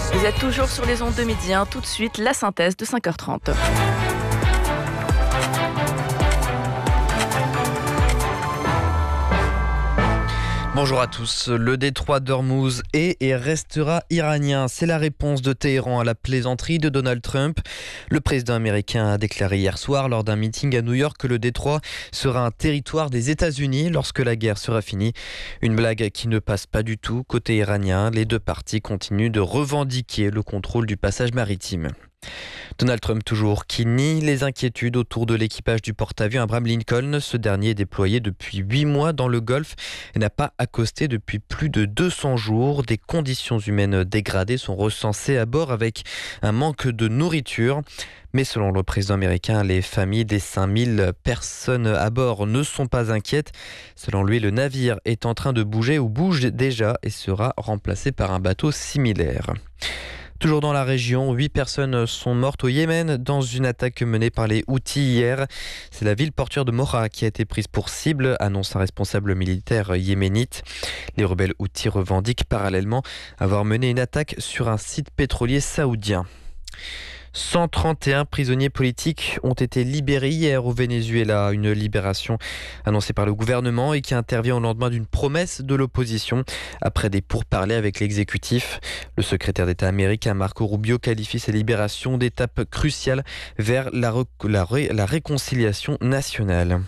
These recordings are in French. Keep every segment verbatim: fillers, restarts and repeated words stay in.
Vous êtes toujours sur les ondes de midi, hein. Tout de suite la synthèse de cinq heures trente. Bonjour à tous. Le détroit d'Ormuz est et restera iranien. C'est la réponse de Téhéran à la plaisanterie de Donald Trump. Le président américain a déclaré hier soir lors d'un meeting à New York que le détroit sera un territoire des États-Unis lorsque la guerre sera finie. Une blague qui ne passe pas du tout. Côté iranien, les deux parties continuent de revendiquer le contrôle du passage maritime. Donald Trump toujours, qui nie les inquiétudes autour de l'équipage du porte-avions Abraham Lincoln. Ce dernier est déployé depuis huit mois dans le Golfe et n'a pas accosté depuis plus de deux cents jours. Des conditions humaines dégradées sont recensées à bord avec un manque de nourriture. Mais selon le président américain, les familles des cinq mille personnes à bord ne sont pas inquiètes. Selon lui, le navire est en train de bouger ou bouge déjà et sera remplacé par un bateau similaire. Toujours dans la région, huit personnes sont mortes au Yémen dans une attaque menée par les Houthis hier. C'est la ville portuaire de Moha qui a été prise pour cible, annonce un responsable militaire yéménite. Les rebelles Houthis revendiquent parallèlement avoir mené une attaque sur un site pétrolier saoudien. cent trente et un prisonniers politiques ont été libérés hier au Venezuela. Une libération annoncée par le gouvernement et qui intervient au lendemain d'une promesse de l'opposition après des pourparlers avec l'exécutif. Le secrétaire d'État américain Marco Rubio qualifie ces libérations d'étape cruciale vers la, rec- la, ré- la réconciliation nationale.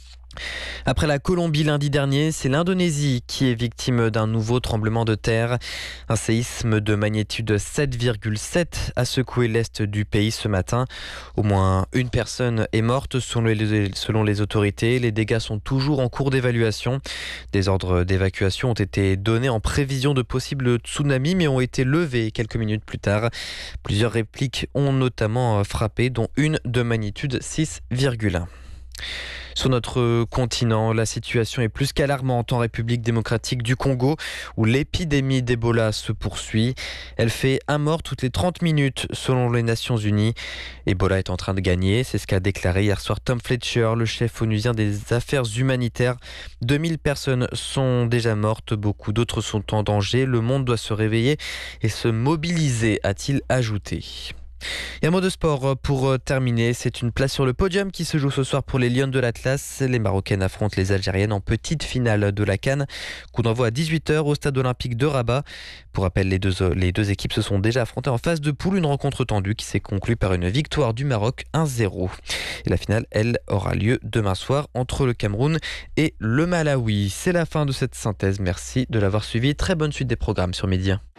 Après la Colombie lundi dernier, c'est l'Indonésie qui est victime d'un nouveau tremblement de terre. Un séisme de magnitude sept virgule sept a secoué l'est du pays ce matin. Au moins une personne est morte selon les, selon les autorités. Les dégâts sont toujours en cours d'évaluation. Des ordres d'évacuation ont été donnés en prévision de possibles tsunamis mais ont été levés quelques minutes plus tard. Plusieurs répliques ont notamment frappé, dont une de magnitude six virgule un. Sur notre continent, la situation est plus qu'alarmante en République démocratique du Congo, où l'épidémie d'Ebola se poursuit. Elle fait un mort toutes les trente minutes, selon les Nations Unies. Ebola est en train de gagner, c'est ce qu'a déclaré hier soir Tom Fletcher, le chef onusien des affaires humanitaires. deux mille personnes sont déjà mortes, beaucoup d'autres sont en danger. Le monde doit se réveiller et se mobiliser, a-t-il ajouté. Et un mot de sport pour terminer, c'est une place sur le podium qui se joue ce soir pour les Lions de l'Atlas. Les Marocaines affrontent les Algériennes en petite finale de la CAN. Coup d'envoi à dix-huit heures au stade olympique de Rabat. Pour rappel, les deux, les deux équipes se sont déjà affrontées en phase de poule, une rencontre tendue qui s'est conclue par une victoire du Maroc un zéro. Et la finale, elle, aura lieu demain soir entre le Cameroun et le Malawi. C'est la fin de cette synthèse, merci de l'avoir suivi. Très bonne suite des programmes sur Midi.